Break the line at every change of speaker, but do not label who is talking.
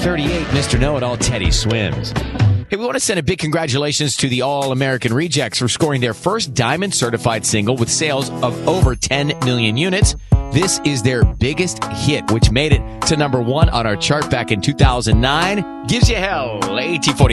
38, Mr. Know-It-All, Teddy Swims. Hey, we want to send a big congratulations to the All-American Rejects for scoring their first Diamond-certified single with sales of over 10 million units. This is their biggest hit, which made it to number 1 on our chart back in 2009. Gives you hell, AT40.